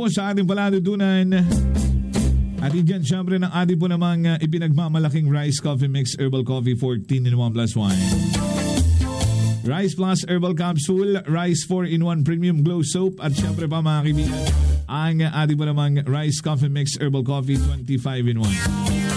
po sa ating paladutunan. At dyan syempre ng ating po namang ipinagmamalaking Rice Coffee Mix Herbal Coffee 14 in 1 plus 1. Rice Plus Herbal Capsule, Rice 4-in-1 Premium Glow Soap at syempre pa mga kaibigan, ang ating po namang Rice Coffee Mix Herbal Coffee 25 in 1.